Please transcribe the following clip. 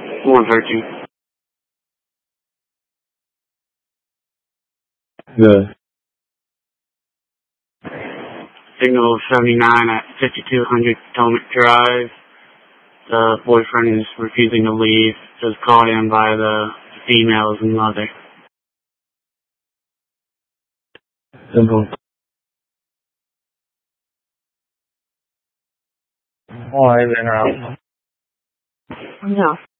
113. Good. Signal 79 at 5200 Potomac Drive. The boyfriend is refusing to leave. Just called in by the female's mother. Simple. Oh, I've been around. No.